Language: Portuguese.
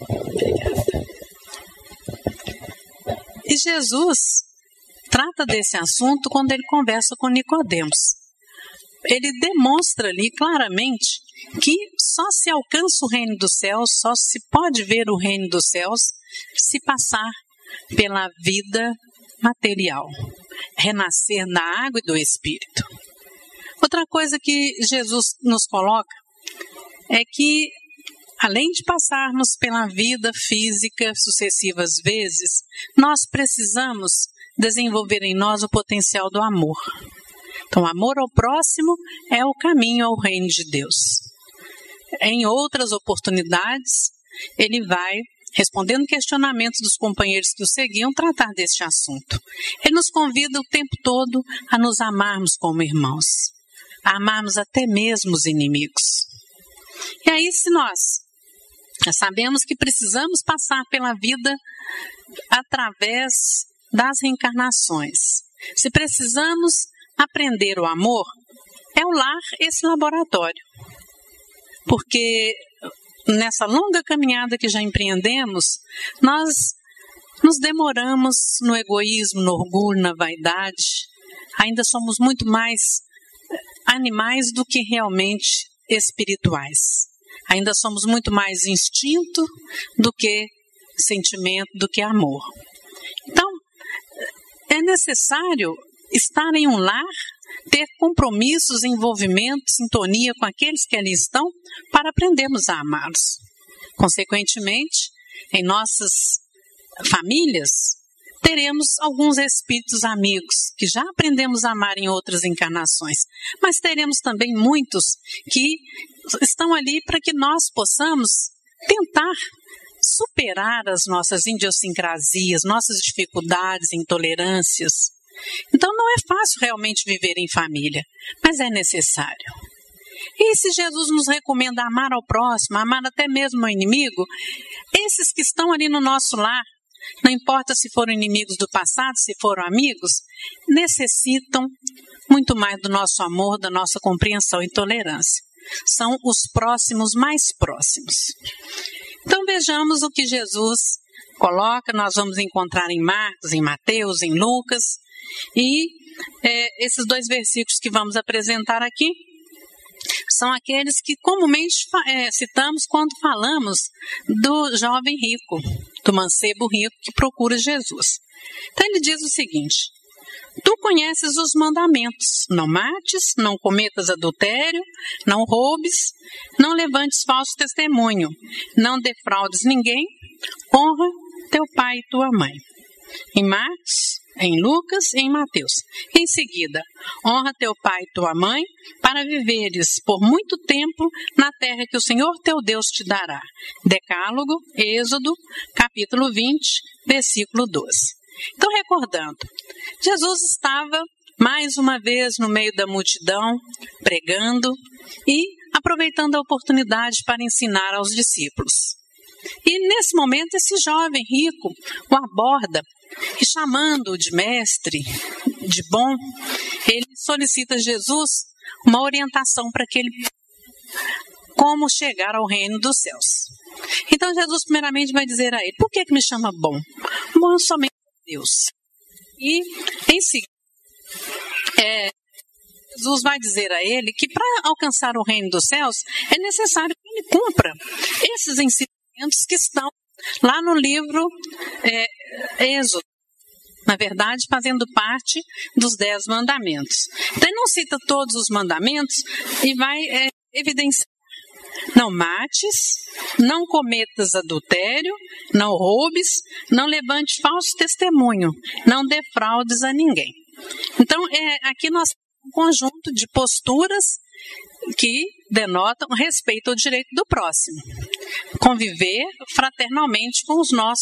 E Jesus trata desse assunto quando ele conversa com Nicodemos. Ele demonstra ali claramente que só se alcança o reino dos céus, só se pode ver o reino dos céus se passar pela vida material, renascer na água e do Espírito. Outra coisa que Jesus nos coloca é que, além de passarmos pela vida física sucessivas vezes, nós precisamos desenvolver em nós o potencial do amor. Então, amor ao próximo é o caminho ao reino de Deus. Em outras oportunidades, ele vai, respondendo questionamentos dos companheiros que o seguiam, tratar deste assunto. Ele nos convida o tempo todo a nos amarmos como irmãos, a amarmos até mesmo os inimigos. E aí, se nós sabemos que precisamos passar pela vida através das reencarnações, se precisamos aprender o amor, é o lar esse laboratório. Porque nessa longa caminhada que já empreendemos, nós nos demoramos no egoísmo, no orgulho, na vaidade. Ainda somos muito mais animais do que realmente espirituais. Ainda somos muito mais instinto do que sentimento, do que amor. Então, é necessário estar em um lar, ter compromissos, envolvimento, sintonia com aqueles que ali estão, para aprendermos a amá-los. Consequentemente, em nossas famílias, teremos alguns espíritos amigos, que já aprendemos a amar em outras encarnações, mas teremos também muitos que estão ali para que nós possamos tentar superar as nossas idiosincrasias, nossas dificuldades, intolerâncias. Então não é fácil realmente viver em família, mas é necessário. E se Jesus nos recomenda amar ao próximo, amar até mesmo ao inimigo, esses que estão ali no nosso lar, não importa se foram inimigos do passado, se foram amigos, necessitam muito mais do nosso amor, da nossa compreensão e tolerância. São os próximos mais próximos. Então vejamos o que Jesus coloca, nós vamos encontrar em Marcos, em Mateus, em Lucas, e esses dois versículos que vamos apresentar aqui são aqueles que comumente citamos quando falamos do jovem rico, do mancebo rico que procura Jesus. Então ele diz o seguinte: tu conheces os mandamentos: não mates, não cometas adultério, não roubes, não levantes falso testemunho, não defraudes ninguém, honra teu pai e tua mãe. Em Marcos, em Lucas e em Mateus. Em seguida, honra teu pai e tua mãe para viveres por muito tempo na terra que o Senhor teu Deus te dará. Decálogo, Êxodo, capítulo 20, versículo 12. Então, recordando, Jesus estava mais uma vez no meio da multidão, pregando e aproveitando a oportunidade para ensinar aos discípulos. E nesse momento, esse jovem rico o aborda e, chamando-o de mestre, de bom, ele solicita a Jesus uma orientação para que ele como chegar ao reino dos céus. Então Jesus primeiramente vai dizer a ele: por que me chama bom? Bom é somente Deus. E em seguida, Jesus vai dizer a ele que para alcançar o reino dos céus é necessário que ele cumpra esses ensinamentos que estão lá no livro Êxodo, na verdade fazendo parte dos 10 mandamentos. Então ele não cita todos os mandamentos e vai evidenciar: não mates, não cometas adultério, não roubes, não levante falso testemunho, não defraudes a ninguém. Então aqui nós temos um conjunto de posturas que denotam respeito ao direito do próximo. Conviver fraternalmente com os nossos